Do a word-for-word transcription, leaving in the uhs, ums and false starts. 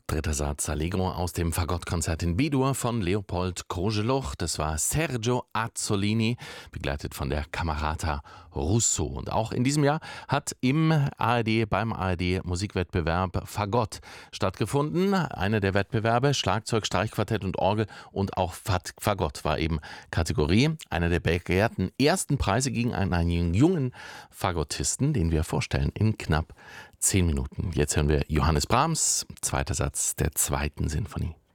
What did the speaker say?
Dritter Satz Allegro aus dem Fagottkonzert in B-Dur von Leopold Kozeluch. Das war Sergio Azzolini, begleitet von der Camerata Russo. Und auch in diesem Jahr hat im A R D, beim A R D Musikwettbewerb Fagott stattgefunden. Einer der Wettbewerbe, Schlagzeug, Streichquartett und Orgel und auch Fagott war eben Kategorie. Einer der begehrten ersten Preise ging an einen jungen Fagottisten, den wir vorstellen in knapp zehn Minuten. Jetzt hören wir Johannes Brahms, zweiter Satz der zweiten Sinfonie.